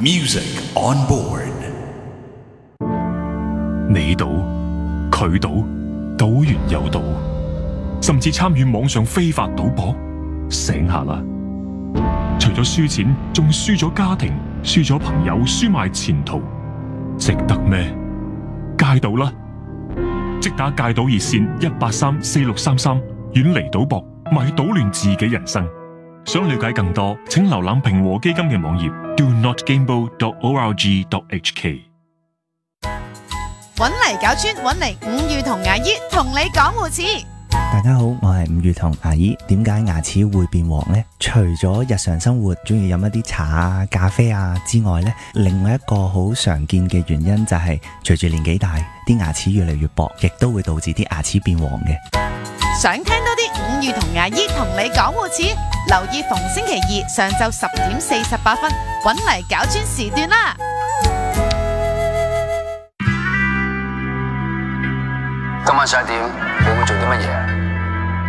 Music on board。 你賭，佢賭，賭完又賭，甚至參與網上非法賭博，醒下啦！除咗輸錢，仲輸咗家庭，輸咗朋友，輸埋前途，值得咩？戒賭啦！即打戒賭熱線1834633，遠離賭博，咪賭亂自己人生。想了解更多，請瀏覽平和基金嘅網頁 donotgamble.org.hk。 搵嚟搞村，搵嚟伍宇同牙醫同你講護齒。 大家好，我係伍宇同牙醫。點解牙齒會變黃呢？除咗日常生活中意飲一啲茶啊、咖啡啊之外呢，另外一個好常見嘅原因就係隨住年紀大，啲牙齒越嚟越薄，亦都會導致啲牙齒變黃嘅。 想聽多啲伍宇同牙醫同你講護齒，留意逢星期二上晝10:48，搵嚟搞村時段啦。 今晚11點，你會做啲乜嘢？